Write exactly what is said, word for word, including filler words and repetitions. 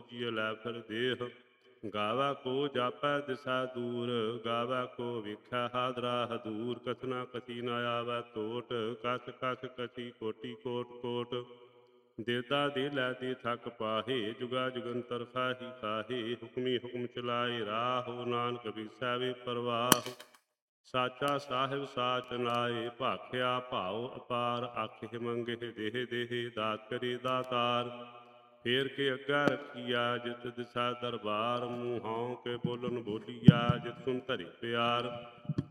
ਸੋਚੀਏ ਲੈ ਫਿਰ ਦੇਹ। ਗਾਵਾ ਕੋ ਜਾਪੈ ਦਿਸਾ ਦੂਰ, ਗਾਵਾ ਕੋ ਵੇਖੈ ਹਾਦਰਾ ਹਦੂਰ। ਕਥਨਾ ਕਥੀ ਨ ਆਵੈ ਟੋਟ, ਕਛ ਕਛ ਕਛੀ ਕੋਟੀ ਕੋਟ ਕੋਟ। ਦੇਵਤਾ ਦੇ ਲੈ ਦੇ ਥਕ ਪਾਹੇ, ਜੁਗਾ ਜੁਗੰਤਰ ਸਾਹੀ ਸਾਹੇ। ਹੁਕਮੀ ਹੁਕਮ ਚਲਾਏ ਰਾਹੁ, ਨਾਨਕ ਬਿਸੈ ਪਰਵਾਹ। ਸਾਚਾ ਸਾਹਿਬ ਸਾਚ ਨਾਏ, ਭਾਖਿਆ ਭਾਉ ਅਪਾਰ। ਆਖੇ ਮੰਗਹਿ ਦੇਹ ਦੇਹ, ਦਾਤ ਕਰੇ ਦਾਤਾਰ। ਫੇਰ ਕੇ ਅੱਗਾ ਰੱਖੀਆ, ਜਿਤ ਦਿਸਾ ਦਰਬਾਰ। ਮੂੰਹ ਹਉ ਕੇ ਬੋਲਣ ਬੋਲੀਆ, ਜਿਤ ਸੁਨ ਧਰੇ ਪਿਆਰ।